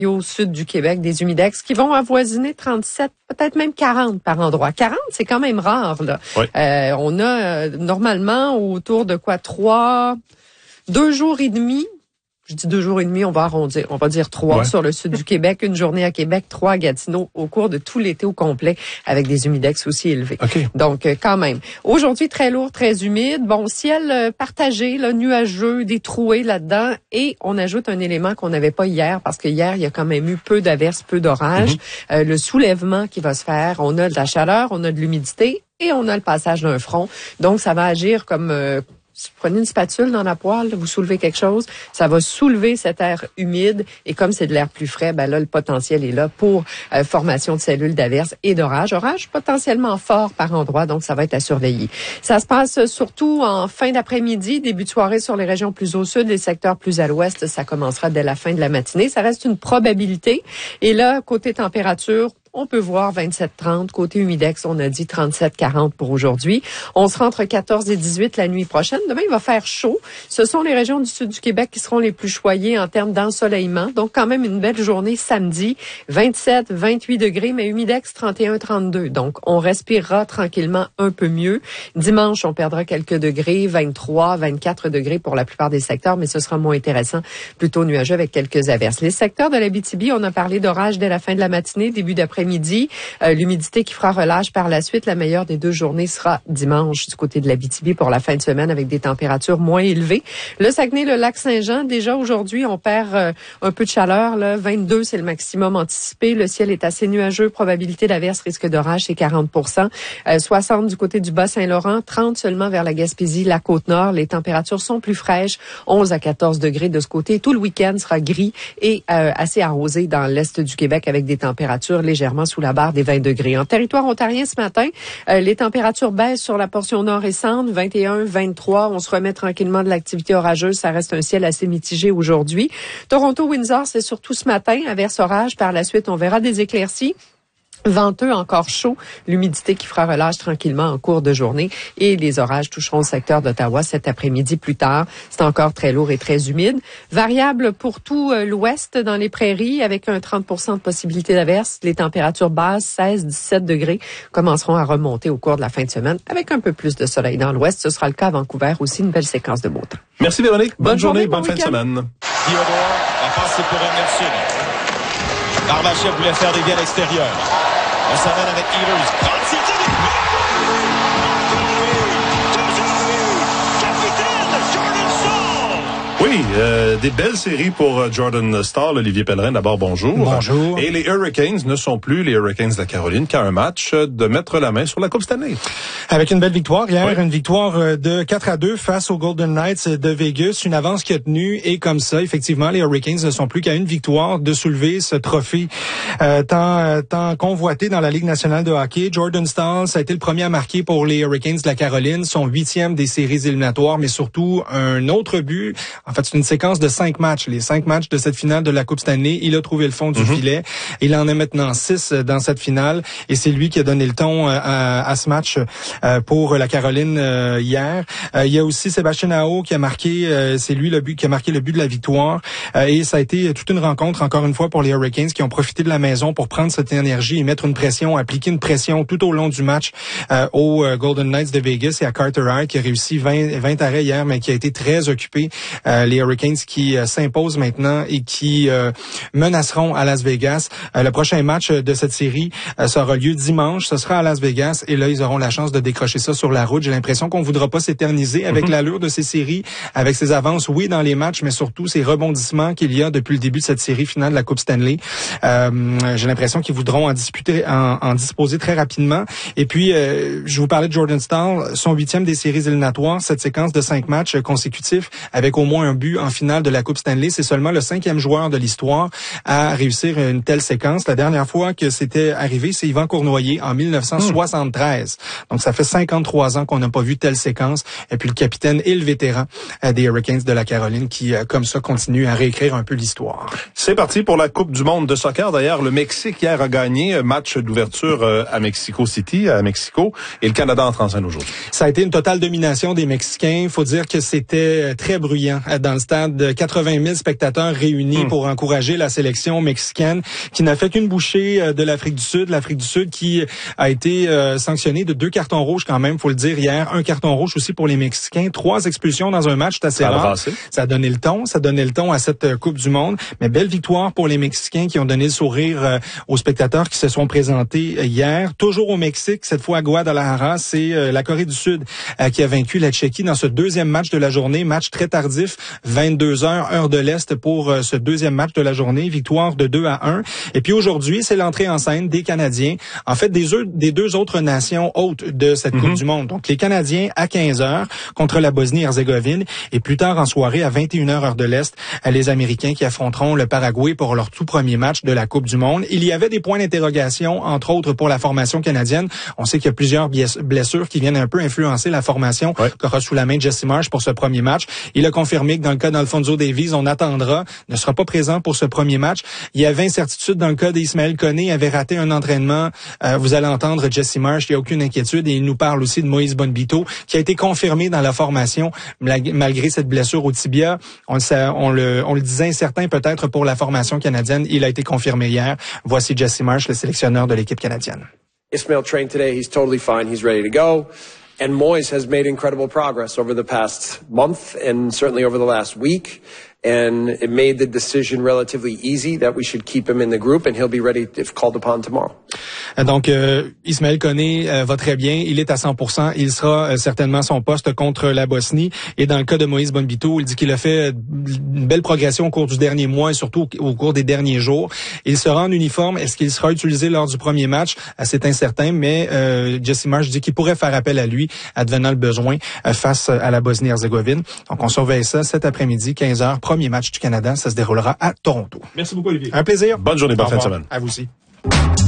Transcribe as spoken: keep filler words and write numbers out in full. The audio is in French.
au sud du Québec, des humidex qui vont avoisiner trente-sept, peut-être même quarante par endroit. quarante, c'est quand même rare, là. Oui. Euh, on a euh, normalement autour de quoi? Trois, deux jours et demi. Je dis deux jours et demi, on va arrondir. On va dire trois ouais. sur le sud du Québec, une journée à Québec, trois à Gatineau au cours de tout l'été au complet avec des humidex aussi élevés. Okay. Donc, euh, quand même. Aujourd'hui, très lourd, très humide. Bon, ciel euh, partagé, là, nuageux, des trouées là-dedans. Et on ajoute un élément qu'on n'avait pas hier parce que hier, il y a quand même eu peu d'averses, peu d'orages. Mm-hmm. Euh, le soulèvement qui va se faire. On a de la chaleur, on a de l'humidité et on a le passage d'un front. Donc, ça va agir comme... Euh, Si vous prenez une spatule dans la poêle, vous soulevez quelque chose, ça va soulever cet air humide et comme c'est de l'air plus frais, ben là, le potentiel est là pour euh, formation de cellules d'averse et d'orage. Orage potentiellement fort par endroit, donc ça va être à surveiller. Ça se passe surtout en fin d'après-midi, début de soirée sur les régions plus au sud, les secteurs plus à l'ouest, ça commencera dès la fin de la matinée. Ça reste une probabilité. Et là, côté température, on peut voir vingt-sept trente. Côté humidex, on a dit trente-sept quarante pour aujourd'hui. On sera entre quatorze et dix-huit la nuit prochaine. Demain, il va faire chaud. Ce sont les régions du sud du Québec qui seront les plus choyées en termes d'ensoleillement. Donc, quand même une belle journée samedi. vingt-sept, vingt-huit degrés, mais humidex trente et un, trente-deux. Donc, on respirera tranquillement un peu mieux. Dimanche, on perdra quelques degrés, vingt-trois, vingt-quatre degrés pour la plupart des secteurs, mais ce sera moins intéressant, plutôt nuageux avec quelques averses. Les secteurs de l'Abitibi, on a parlé d'orage dès la fin de la matinée, début d'après midi, euh, l'humidité qui fera relâche par la suite. La meilleure des deux journées sera dimanche du côté de l'Abitibi pour la fin de semaine avec des températures moins élevées. Le Saguenay, le lac Saint-Jean, déjà aujourd'hui, on perd euh, un peu de chaleur. Là. vingt-deux, c'est le maximum anticipé. Le ciel est assez nuageux. Probabilité d'averse, risque d'orage, c'est quarante pour cent. Euh, soixante du côté du Bas-Saint-Laurent, trente seulement vers la Gaspésie, la Côte-Nord. Les températures sont plus fraîches, onze à quatorze degrés de ce côté. Tout le week-end sera gris et euh, assez arrosé dans l'est du Québec avec des températures légèrement sous la barre des vingt degrés. En territoire ontarien ce matin, euh, les températures baissent sur la portion nord et centre, vingt et un, vingt-trois. On se remet tranquillement de l'activité orageuse. Ça reste un ciel assez mitigé aujourd'hui. Toronto-Windsor, c'est surtout ce matin, averse orage. Par la suite, on verra des éclaircies. Venteux, encore chaud, l'humidité qui fera relâche tranquillement en cours de journée et les orages toucheront le secteur d'Ottawa cet après-midi plus tard. C'est encore très lourd et très humide. Variable pour tout euh, l'ouest dans les prairies avec un trente pour cent de possibilité d'averse. Les températures basses, seize, dix-sept degrés, commenceront à remonter au cours de la fin de semaine avec un peu plus de soleil dans l'ouest. Ce sera le cas à Vancouver aussi, une belle séquence de beau temps. Merci Véronique. Bonne, bonne journée, bonne bon fin de semaine. Theodore, la passe c'est pour Emerson. Barbachev voulait faire des vies à l'extérieur. On s'amène avec Ehlers. Oui, euh, des belles séries pour Jordan Staal, Olivier Pellerin. D'abord, bonjour. Bonjour. Et les Hurricanes ne sont plus les Hurricanes de la Caroline qu'à un match de mettre la main sur la Coupe Stanley. Avec une belle victoire hier, oui. une victoire de quatre à deux face aux Golden Knights de Vegas, une avance qui a tenu et comme ça, effectivement, les Hurricanes ne sont plus qu'à une victoire de soulever ce trophée euh, tant, euh, tant convoité dans la Ligue nationale de hockey. Jordan Staal, ça a été le premier à marquer pour les Hurricanes de la Caroline, son huitième des séries éliminatoires, mais surtout un autre but. En fait, c'est une séquence de cinq matchs. Les cinq matchs de cette finale de la Coupe Stanley, il a trouvé le fond du mm-hmm. filet. Il en a maintenant six dans cette finale et c'est lui qui a donné le ton à, à ce match pour la Caroline hier. Il y a aussi Sébastien Aho qui a marqué, c'est lui le but qui a marqué le but de la victoire et ça a été toute une rencontre encore une fois pour les Hurricanes qui ont profité de la maison pour prendre cette énergie et mettre une pression, appliquer une pression tout au long du match aux Golden Knights de Vegas et à Carter Hart qui a réussi vingt, vingt arrêts hier mais qui a été très occupé. Euh, les Hurricanes qui euh, s'imposent maintenant et qui euh, menaceront à Las Vegas. Euh, le prochain match de cette série euh, sera lieu dimanche. Ce sera à Las Vegas et là, ils auront la chance de décrocher ça sur la route. J'ai l'impression qu'on voudra pas s'éterniser avec mm-hmm. l'allure de ces séries, avec ces avances, oui, dans les matchs, mais surtout ces rebondissements qu'il y a depuis le début de cette série finale de la Coupe Stanley. Euh, j'ai l'impression qu'ils voudront en disputer, en, en disposer très rapidement. Et puis, euh, je vous parlais de Jordan Staal, son huitième des séries éliminatoires, cette séquence de cinq matchs consécutifs avec au moins un but en finale de la Coupe Stanley. C'est seulement le cinquième joueur de l'histoire à réussir une telle séquence. La dernière fois que c'était arrivé, c'est Yvan Cournoyer en dix-neuf cent soixante-treize. Mmh. Donc, ça fait cinquante-trois ans qu'on n'a pas vu telle séquence. Et puis, le capitaine et le vétéran des Hurricanes de la Caroline qui, comme ça, continue à réécrire un peu l'histoire. C'est parti pour la Coupe du monde de soccer. D'ailleurs, le Mexique hier a gagné match d'ouverture à Mexico City, à Mexico, et le Canada entre en scène aujourd'hui. Ça a été une totale domination des Mexicains. Il faut dire que c'était très bruyant dans dans le stade de quatre-vingt mille spectateurs réunis mmh. pour encourager la sélection mexicaine qui n'a fait qu'une bouchée de l'Afrique du Sud. L'Afrique du Sud qui a été euh, sanctionnée de deux cartons rouges quand même, faut le dire hier. Un carton rouge aussi pour les Mexicains. Trois expulsions dans un match, c'est assez rare. Ça a donné le ton, ça a donné le ton à cette Coupe du Monde. Mais belle victoire pour les Mexicains qui ont donné le sourire euh, aux spectateurs qui se sont présentés euh, hier. Toujours au Mexique, cette fois à Guadalajara, c'est euh, la Corée du Sud euh, qui a vaincu la Tchéquie dans ce deuxième match de la journée. Match très tardif, vingt-deux heures, heure de l'Est pour euh, ce deuxième match de la journée. Victoire de deux à un. Et puis aujourd'hui, c'est l'entrée en scène des Canadiens. En fait, des, des deux autres nations hôtes de cette mm-hmm. Coupe du Monde. Donc les Canadiens à quinze heures contre la Bosnie-Herzégovine. Et plus tard en soirée, à vingt et une heures, heure de l'Est, les Américains qui affronteront le Paraguay pour leur tout premier match de la Coupe du Monde. Il y avait des points d'interrogation, entre autres pour la formation canadienne. On sait qu'il y a plusieurs blessures qui viennent un peu influencer la formation ouais. qu'aura sous la main Jesse Marsh pour ce premier match. Il a confirmé que dans le cas d'Alfonso Davies, on attendra, ne sera pas présent pour ce premier match. Il y avait incertitude dans le cas d'Ismaël Koné, il avait raté un entraînement. Euh, vous allez entendre Jesse Marsh, il n'y a aucune inquiétude. Et il nous parle aussi de Moïse Bonbito, qui a été confirmé dans la formation malgré cette blessure au tibia. On le, on le, on le disait incertain peut-être pour la formation canadienne. Il a été confirmé hier. Voici Jesse Marsh, le sélectionneur de l'équipe canadienne. Ismail trained today. He's totally fine. He's ready to go. And Moise has made incredible progress over the past month and certainly over the last week. And it made the decision relatively easy that we should keep him in the group and he'll be ready if called upon tomorrow. Donc, euh, Ismaël Koné euh, va très bien. Il est à cent pour cent. Il sera euh, certainement son poste contre la Bosnie. Et dans le cas de Moïse Bonbito, il dit qu'il a fait une belle progression au cours du dernier mois et surtout au, au cours des derniers jours. Il sera en uniforme. Est-ce qu'il sera utilisé lors du premier match? Euh, c'est incertain, mais euh, Jesse Marsh dit qu'il pourrait faire appel à lui, advenant le besoin, euh, face à la Bosnie-Herzégovine. Donc, on surveille ça cet après-midi, quinze heures. Premier match du Canada. Ça se déroulera à Toronto. Merci beaucoup, Olivier. Un plaisir. Bonne journée, bonne fin de semaine. À vous aussi.